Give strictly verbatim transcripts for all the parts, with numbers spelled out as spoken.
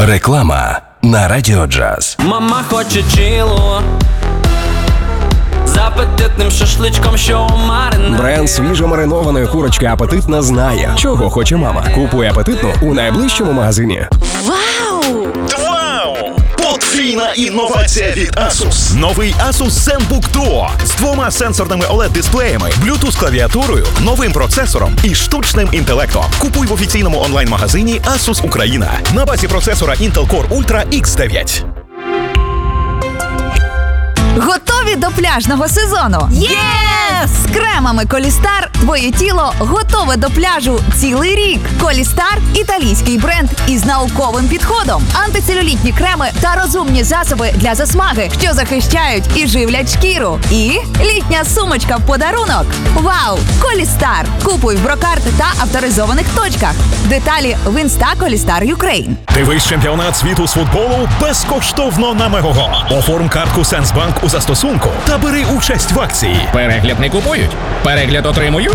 Реклама на Радіо Джаз. Мама хоче чило з апетитним шашличком, що маринує. Бренд свіжомаринованої курочки «Апетитна» знає, чого хоче мама. Купуй «Апетитну» у найближчому магазині. Вау! Вау! Подвійна інновація від Asus. Новий Asus ZenBook Duo з двома сенсорними о лед-дисплеями, Bluetooth-клавіатурою, новим процесором і штучним інтелектом. Купуй в офіційному онлайн-магазині Asus Україна на базі процесора Intel Core Ultra ікс дев'ять. Готові до пляжного сезону? Єс! З кремами Колістар твоє тіло готове до пляжу цілий рік. Колістар – італійський бренд із науковим підходом. Антицелюлітні креми та розумні засоби для засмаги, що захищають і живлять шкіру. І літня сумочка в подарунок. Вау! Колістар! Купуй в Брокарт та авторизованих точках. Деталі в інста Колістар Юкрейн. Дивись чемпіонат світу з футболу безкоштовно на Мегого. Оформ картку Сенсбанк у застосунку та бери участь в акції. Перегляд не купують, перегляд отримують.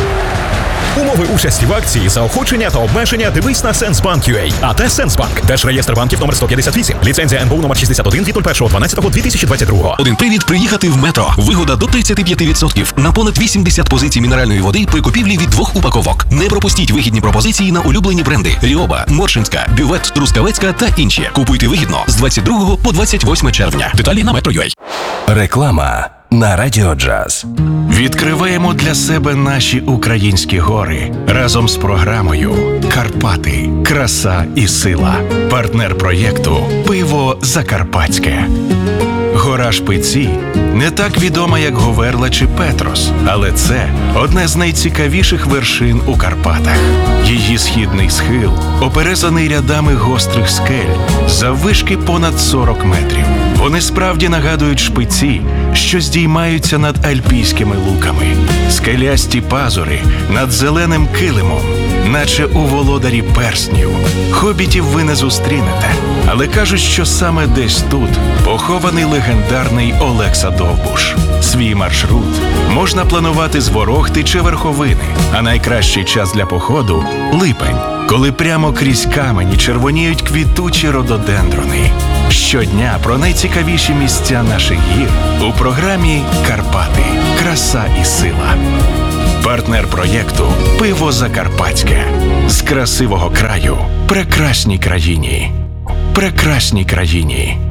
Умови участі в акції, заохочення та обмеження дивись на Сенсбанк точка ю а. АТ Сенсбанк. Держреєстр банків номер сто п'ятдесят вісім. Ліцензія ен бе у номер шістдесят один від першого дванадцятого дві тисячі двадцять другого. Один привід приїхати в Метро. Вигода до тридцять п'ять відсотків на понад вісімдесят позицій мінеральної води при купівлі від двох упаковок. Не пропустіть вигідні пропозиції на улюблені бренди: Ріоба, Моршинська, Бювет, Трускавецька та інші. Купуйте вигідно з двадцять другого по двадцять восьме червня. Деталі на метро точка ю а. Реклама на Радіо Джаз. Відкриваємо для себе наші українські гори разом з програмою «Карпати. Краса і сила». Партнер проєкту «Пиво Закарпатське». Гора Шпиці не так відома, як Говерла чи Петрос, але це одне з найцікавіших вершин у Карпатах. Її східний схил оперезаний рядами гострих скель заввишки понад сорок метрів. Вони справді нагадують шпиці, що здіймаються над альпійськими луками. Скелясті пазури над зеленим килимом, наче у володарі перснів. Хобітів ви не зустрінете, але кажуть, що саме десь тут похований легендарний Олекса Довбуш. Свій маршрут можна планувати з Ворохти чи Верховини, а найкращий час для походу – липень, коли прямо крізь камені червоніють квітучі рододендрони. Щодня про найцікавіші місця наших гір у програмі «Карпати. Краса і сила». Партнер проєкту «Пиво Закарпатське». З красивого краю прекрасній країні. Прекрасній країні.